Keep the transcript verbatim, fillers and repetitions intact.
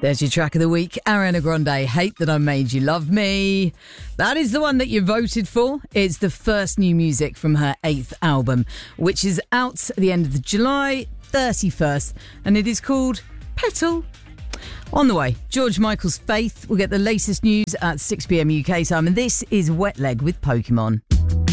There's your track of the week. Ariana Grande, Hate That I Made You Love Me. That is the one that you voted for. It's the first new music from her eighth album, which is out at the end of July thirty-first, and it is called Petal. On the way, George Michael's Faith. We'll get the latest news at six p.m. U K time, and this is Wet Leg with Pokemon.